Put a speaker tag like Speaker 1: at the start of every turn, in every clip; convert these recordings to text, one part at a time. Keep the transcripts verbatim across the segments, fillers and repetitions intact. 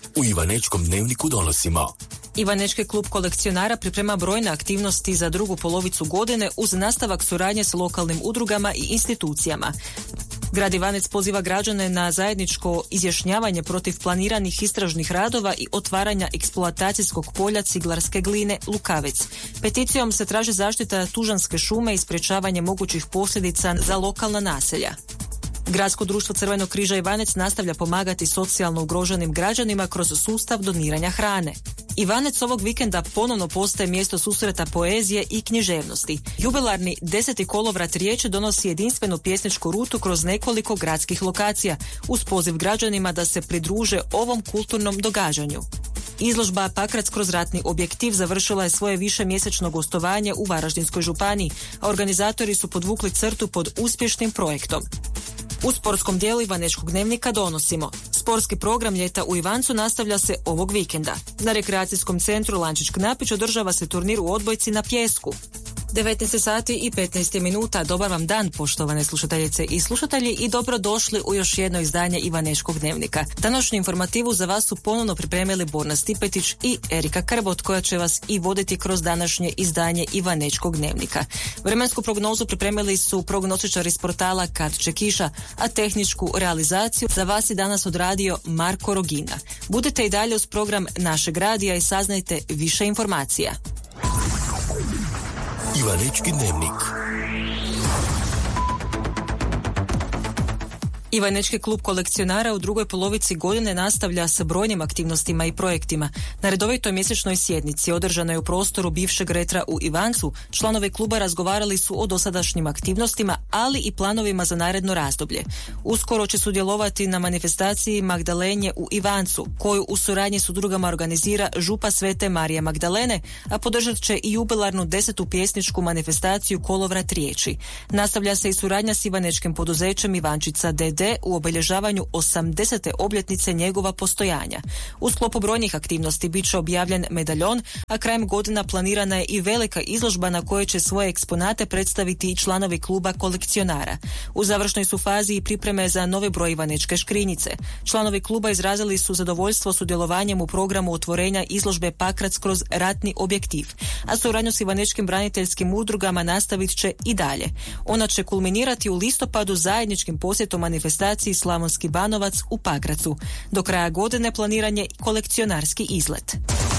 Speaker 1: U Ivanečkom dnevniku donosimo.
Speaker 2: Ivanečki klub kolekcionara priprema brojne aktivnosti za drugu polovicu godine uz nastavak suradnje s lokalnim udrugama i institucijama. Grad Ivanec poziva građane na zajedničko izjašnjavanje protiv planiranih istražnih radova i otvaranja eksploatacijskog polja ciglarske gline Lukavec. Peticijom se traži zaštita tužanske šume i sprječavanje mogućih posljedica za lokalna naselja. Gradsko društvo Crvenog križa Ivanec nastavlja pomagati socijalno ugroženim građanima kroz sustav doniranja hrane. Ivanec ovog vikenda ponovno postaje mjesto susreta poezije i književnosti. Jubilarni deseti kolovrat riječi donosi jedinstvenu pjesničku rutu kroz nekoliko gradskih lokacija, uz poziv građanima da se pridruže ovom kulturnom događanju. Izložba Pakrac kroz ratni objektiv završila je svoje višemjesečno gostovanje u Varaždinskoj županiji, a organizatori su podvukli crtu pod uspješnim projektom. U sportskom dijelu Ivanečkog dnevnika donosimo. Sportski program ljeta u Ivancu nastavlja se ovog vikenda. Na rekreacijskom centru Lančić Knapić održava se turnir u odbojci na pjesku. devetnaest sati i petnaest minuta. Dobar vam dan, poštovane slušateljice i slušatelji, i dobrodošli u još jedno izdanje Ivanečkog dnevnika. Današnju informativu za vas su ponovno pripremili Borna Stipetić i Erika Krbot, koja će vas i voditi kroz današnje izdanje Ivanečkog dnevnika. Vremensku prognozu pripremili su prognostičari iz portala Kad će kiša, a tehničku realizaciju za vas je danas odradio Marko Rogina. Budite i dalje uz program našeg radija i saznajte više informacija.
Speaker 1: Ivanečki dnevnik.
Speaker 2: Ivanečki klub kolekcionara u drugoj polovici godine nastavlja sa brojnim aktivnostima i projektima. Na redovitoj mjesečnoj sjednici održanoj u prostoru bivšeg Retra u Ivancu, članovi kluba razgovarali su o dosadašnjim aktivnostima, ali i planovima za naredno razdoblje. Uskoro će sudjelovati na manifestaciji Magdalenje u Ivancu, koju u suradnji s udrugama organizira Župa Svete Marije Magdalene, a podržat će i jubilarnu desetu pjesničku manifestaciju Kolovrat riječi. Nastavlja se i suradnja s ivanečkim poduzećem Ivančica d d u obilježavanju osamdesete obljetnice njegova postojanja. U sklopu brojnih aktivnosti bit će objavljen medaljon, a krajem godina planirana je i velika izložba na kojoj će svoje eksponate predstaviti i članovi kluba kolekcionara. U završnoj su fazi i pripreme za novi broj Ivanečke škrinjice. Članovi kluba izrazili su zadovoljstvo sudjelovanjem u programu otvorenja izložbe Pakrac kroz ratni objektiv, a suradnju s ivanečkim braniteljskim udrugama nastavit će i dalje. Ona će kulminirati u listopadu zajedničkim posjetom manifestaciji Slavonski Banovac u Pakracu. Do kraja godine planiran je kolekcionarski izlet.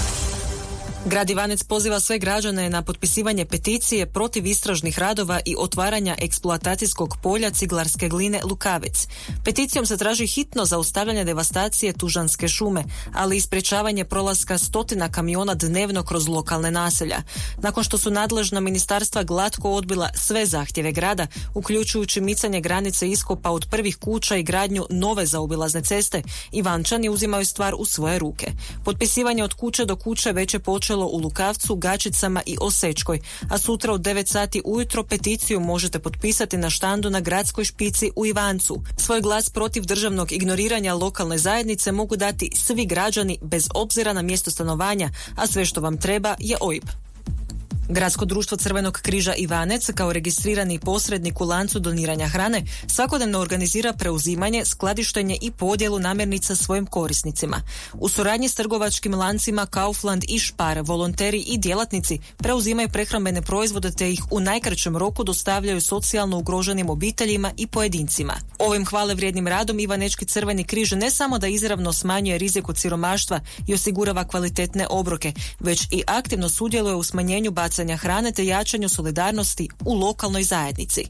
Speaker 2: Grad Ivanec poziva sve građane na potpisivanje peticije protiv istražnih radova i otvaranja eksploatacijskog polja ciglarske gline Lukavec. Peticijom se traži hitno zaustavljanje devastacije tužanske šume, ali i sprječavanje prolaska stotina kamiona dnevno kroz lokalne naselja. Nakon što su nadležna ministarstva glatko odbila sve zahtjeve grada, uključujući micanje granice iskopa od prvih kuća i gradnju nove zaobilazne ceste, Ivančani uzimaju stvar u svoje ruke. Potpisivanje od kuće do kuće već je počelo u Lukavcu, Gačicama i Osečkoj, a sutra od devet sati ujutro peticiju možete potpisati na štandu na gradskoj špici u Ivancu. Svoj glas protiv državnog ignoriranja lokalne zajednice mogu dati svi građani bez obzira na mjesto stanovanja, a sve što vam treba je O I B. Gradsko društvo Crvenog križa Ivanec, kao registrirani posrednik u lancu doniranja hrane, svakodnevno organizira preuzimanje, skladištenje i podjelu namirnica svojim korisnicima. U suradnji s trgovačkim lancima Kaufland i Spar, volonteri i djelatnici preuzimaju prehrambene proizvode te ih u najkraćem roku dostavljaju socijalno ugroženim obiteljima i pojedincima. Ovim hvale vrijednim radom Ivanečki Crveni križ ne samo da izravno smanjuje rizik od siromaštva i osigurava kvalitetne obroke, već i aktivno sudjeluje u smanjenju bacanja hrane te jačanju solidarnosti u lokalnoj zajednici.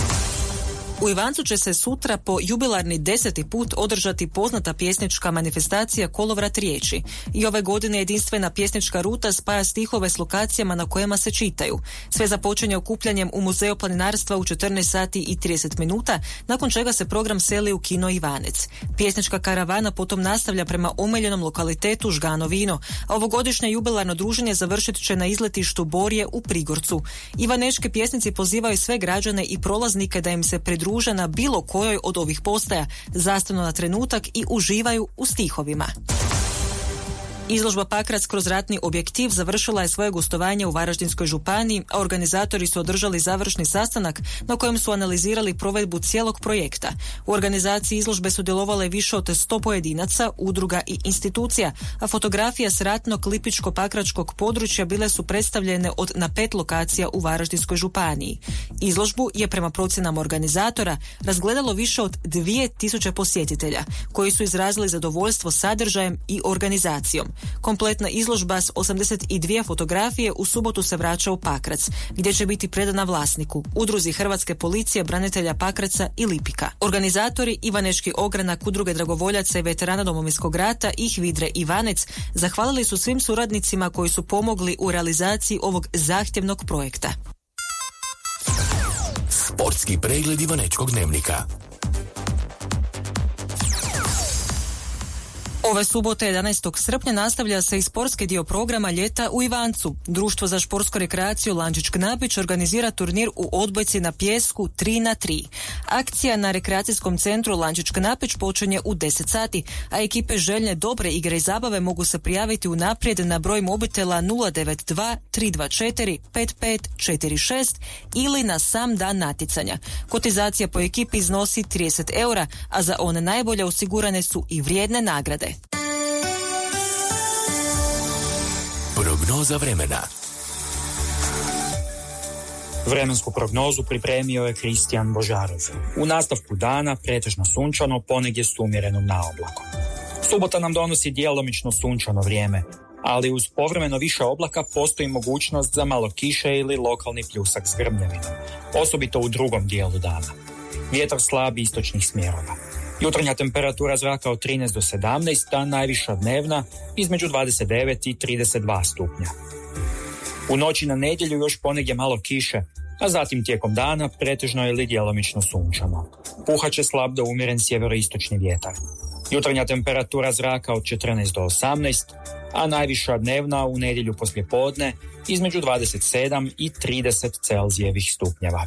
Speaker 2: U Ivancu će se sutra po jubilarni deseti put održati poznata pjesnička manifestacija Kolovrat riječi. I ove godine jedinstvena pjesnička ruta spaja stihove s lokacijama na kojima se čitaju. Sve započinje okupljanjem u Muzeju planinarstva u četrnaest sati i trideset minuta, nakon čega se program seli u kino Ivanec. Pjesnička karavana potom nastavlja prema omiljenom lokalitetu Žgano vino, a ovogodišnje jubilarno druženje završit će na izletištu Borje u Prigorcu. Ivanečki pjesnici pozivaju sve građane i prolaznike da im se pridruže na bilo kojoj od ovih postaja, zastanu na trenutak i uživaju u stihovima. Izložba Pakrac kroz ratni objektiv završila je svoje gostovanje u Varaždinskoj županiji, a organizatori su održali završni sastanak na kojem su analizirali provedbu cijelog projekta. U organizaciji izložbe sudjelovalo je više od sto pojedinaca, udruga i institucija, a fotografije s ratnog lipičko-pakračkog područja bile su predstavljene od na pet lokacija u Varaždinskoj županiji. Izložbu je prema procjenama organizatora razgledalo više od dvije tisuće posjetitelja, koji su izrazili zadovoljstvo sadržajem i organizacijom. Kompletna izložba s osamdeset dvije fotografije u subotu se vraća u Pakrac, gdje će biti predana vlasniku, udruzi Hrvatske policije, branitelja Pakraca i Lipika. Organizatori Ivanečki ogranak Udruge dragovoljaca i veterana Domovinskog rata i Hvidre Ivanec zahvalili su svim suradnicima koji su pomogli u realizaciji ovog zahtjevnog projekta.
Speaker 1: Sportski pregled Ivanečkog dnevnika.
Speaker 2: Ove subote jedanaestog srpnja nastavlja se i sportski dio programa ljeta u Ivancu. Društvo za športsku rekreaciju Lančić-Knapić organizira turnir u odbojci na pijesku tri na tri. Akcija na rekreacijskom centru Lančić-Knapić počinje u deset sati, a ekipe željne dobre igre i zabave mogu se prijaviti unaprijed na broj mobitela nula devet dva tri dva četiri pet pet četiri šest ili na sam dan natjecanja. Kotizacija po ekipi iznosi trideset eura, a za one najbolje osigurane su i vrijedne nagrade.
Speaker 1: Prognoza vremena.
Speaker 3: Vremensku prognozu pripremio je Kristijan Božarov. U nastavku dana pretežno sunčano, ponegdje s umjerenom naoblakom. Subota nam donosi djelomično sunčano vrijeme, ali uz povremeno više oblaka postoji mogućnost za malo kiše ili lokalni pljusak s grmljavinom, osobito u drugom dijelu dana. Vjetar slab istočnih smjerova. Jutarnja temperatura zraka od trinaest do sedamnaest, a najviša dnevna između dvadeset devet i trideset dva stupnja. U noći na nedjelju još ponegdje malo kiše, a zatim tijekom dana pretežno ili djelomično sunčano. Puhaće slab do umjeren sjeveroistočni vjetar. Jutarnja temperatura zraka od četrnaest do osamnaest, a najviša dnevna u nedjelju poslijepodne između dvadeset sedam i trideset Celzijevih stupnjeva.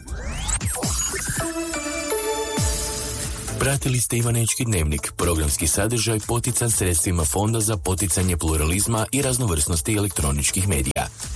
Speaker 1: Pratili ste Ivanečki dnevnik, programski sadržaj potican sredstvima Fonda za poticanje pluralizma i raznovrsnosti elektroničkih medija.